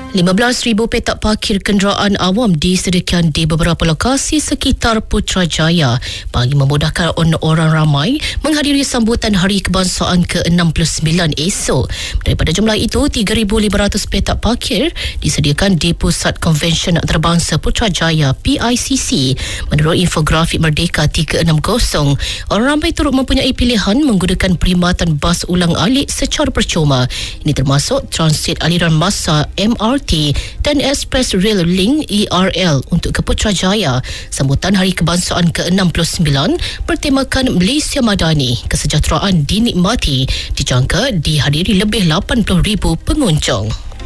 15,000 petak parkir kenderaan awam disediakan di beberapa lokasi sekitar Putrajaya bagi memudahkan orang ramai menghadiri sambutan Hari Kebangsaan ke-69 esok. Daripada jumlah itu, 3,500 petak parkir disediakan di Pusat Konvensyen Antarabangsa Putrajaya PICC. Menurut infografik Merdeka 360, orang ramai turut mempunyai pilihan menggunakan perkhidmatan bas ulang-alik secara percuma. Ini termasuk transit aliran massa MRT dan Express Rail Link ERL untuk ke Putrajaya. Sambutan Hari Kebangsaan ke-69 bertemakan Malaysia Madani, kesejahteraan dinikmati, dijangka dihadiri lebih 80,000 pengunjung.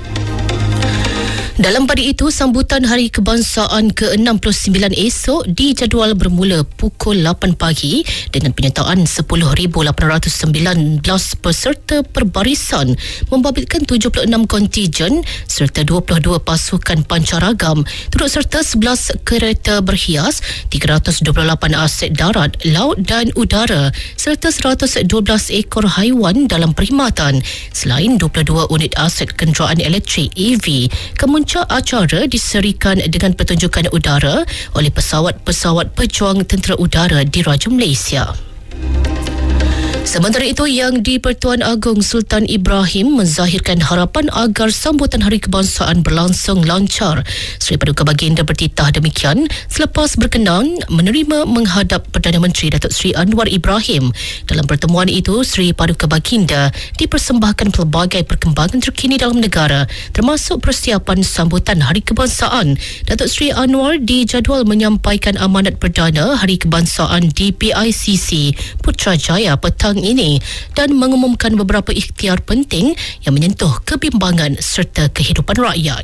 Dalam pada itu, sambutan Hari Kebangsaan ke-69 esok dijadual bermula pukul 8 pagi dengan penyertaan 10,819 peserta perbarisan membabitkan 76 kontijen serta 22 pasukan pancaragam, turut serta 11 kereta berhias, 328 aset darat, laut dan udara serta 112 ekor haiwan dalam perkhidmatan. Selain 22 unit aset kenderaan elektrik EV, Kemuncak acara diserikan dengan pertunjukan udara oleh pesawat-pesawat pejuang tentera udara Diraja Malaysia. Sementara itu, Yang di-Pertuan Agong Sultan Ibrahim menzahirkan harapan agar sambutan Hari Kebangsaan berlangsung lancar. Seri Paduka Baginda bertitah demikian selepas berkenan menerima menghadap Perdana Menteri Datuk Seri Anwar Ibrahim. Dalam pertemuan itu, Seri Paduka Baginda dipersembahkan pelbagai perkembangan terkini dalam negara, termasuk persiapan sambutan Hari Kebangsaan. Datuk Seri Anwar dijadual menyampaikan amanat Perdana Hari Kebangsaan di PICC Putrajaya petang ini dan mengumumkan beberapa ikhtiar penting yang menyentuh kebimbangan serta kehidupan rakyat.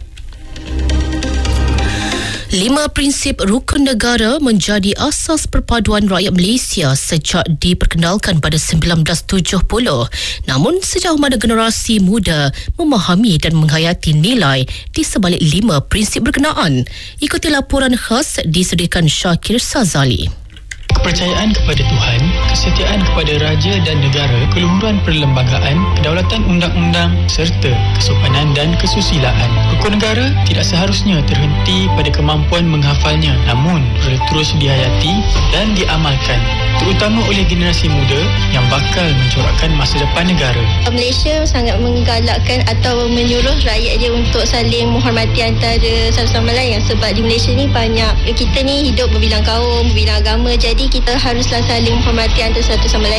5 prinsip rukun negara menjadi asas perpaduan rakyat Malaysia sejak diperkenalkan pada 1970. Namun, sejauh mana generasi muda memahami dan menghayati nilai di sebalik 5 prinsip berkenaan? Ikuti laporan khas disediakan Syakir Sazali. Kepercayaan kepada Tuhan, kesetiaan kepada raja dan negara, keluhuran perlembagaan, kedaulatan undang-undang serta kesopanan dan kesusilaan. Rukun negara tidak seharusnya terhenti pada kemampuan menghafalnya, namun perlu terus dihayati dan diamalkan, terutama oleh generasi muda yang bakal mencorakkan masa depan negara. Malaysia sangat menggalakkan atau menyuruh rakyat dia untuk saling menghormati antara satu sama lain, sebab di Malaysia ni banyak, kita ni hidup berbilang kaum, berbilang agama, jadi kita haruslah saling menghormati antara satu sama lain.